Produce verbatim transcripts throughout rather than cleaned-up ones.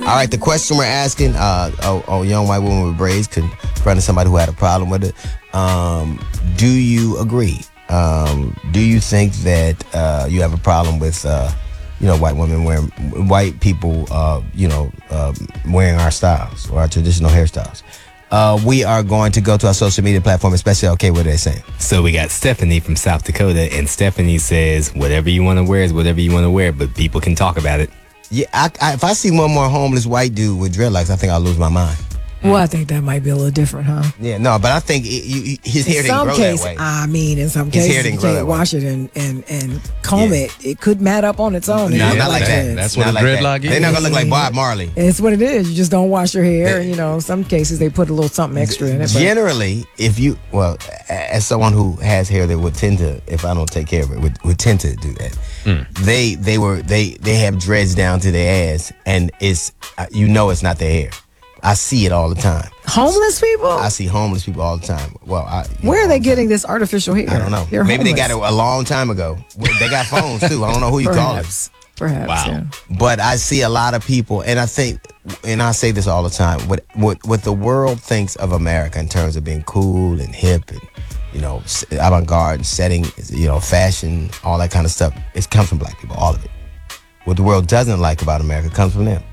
All right, the question we're asking, uh, a, a young white woman with braids confronted somebody who had a problem with it. Um, do you agree? Um, do you think that uh, you have a problem with, uh, you know, white women wearing, white people, uh, you know, uh, wearing our styles or our traditional hairstyles? Uh, we are going to go to our social media platform, especially okay, what are they saying? So we got Stephanie from South Dakota, and Stephanie says, whatever you want to wear is whatever you want to wear, but people can talk about it. Yeah, I, I, if I see one more homeless white dude with dreadlocks, I think I'll lose my mind. Well, I think that might be a little different, huh? Yeah, no, but I think it, you, his hair in didn't some grow case, that way. I mean, in some His hair cases, didn't you grow that can't way. wash it and, and, and comb Yeah. it. It could mat up on its own. No, and not look like dreads. that. That's what Not a like dreadlock that. is. They're not gonna look like Bob Marley. It's what it is. You just don't wash your hair. And, you know, in some cases they put a little something extra in it. But Generally, if you, well, as someone who has hair that would tend to, if I don't take care of it, would, would tend to do that. Mm. They they were they they have dreads down to their ass, and it's uh, you know it's not their hair. I see it all the time. homeless people? I see homeless people all the time. Well, I, Where know, are they all the getting time. this artificial hair? I don't know. They're Maybe they got homeless. it a long time ago. They got phones too. I don't know who you call it. Perhaps. Perhaps. Wow. Yeah. But I see a lot of people, and I think, and I say this all the time, what what what the world thinks of America in terms of being cool and hip and, you know, avant-garde and setting, you know, fashion, all that kind of stuff, it comes from black people, all of it. What the world doesn't like about America comes from them.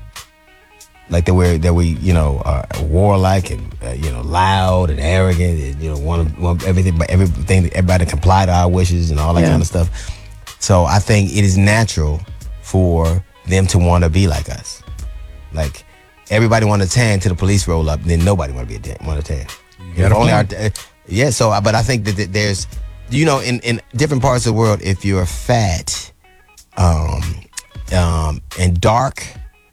Like that we're that we, you know, are warlike and uh, you know, loud and arrogant and, you know, want, want everything, but everything, everybody to comply to our wishes and all that Yeah. kind of stuff. So I think it is natural for them to want to be like us. Like everybody want to tan till the police roll up, then nobody want to be a tan, want to tan. got If a only our, point. uh, yeah. So, uh, but I think that, that there's, you know, in, in different parts of the world, if you're fat, um, um, and dark,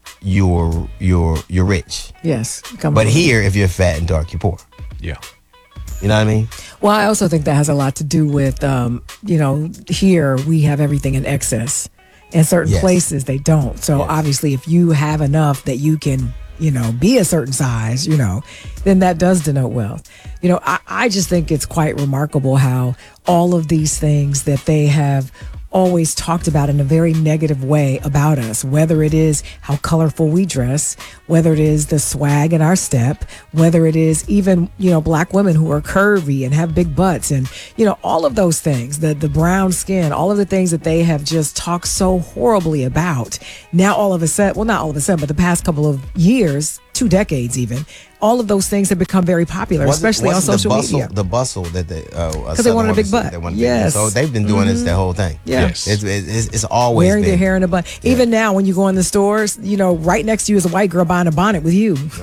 you're you're you're rich. Yes. Come But on. here, if you're fat and dark, you're poor. Yeah. You know what I mean? Well, I also think that has a lot to do with, um, you know, here we have everything in excess. In certain Yes. places, they don't. So Yes. obviously, if you have enough that you can, you know, be a certain size, you know, then that does denote wealth. You know, I, I just think it's quite remarkable how all of these things that they have always talked about in a very negative way about us, whether it is how colorful we dress, whether it is the swag in our step, whether it is even, you know, black women who are curvy and have big butts and, you know, all of those things, the, the brown skin, all of the things that they have just talked so horribly about. Now, all of a sudden, well, not all of a sudden, but the past couple of years, two decades even, all of those things have become very popular, Wasn't- especially on wasn't social the bustle, media. The bustle that they Because because they wanted a big butt. They wanted a big Yes. butt. So they've been doing this their whole thing. Yeah. Yes. It's, it's, it's always Wearing been. their hair in a bun. Even now, when you go in the stores, you know, right next to you is a white girl buying a bonnet with you.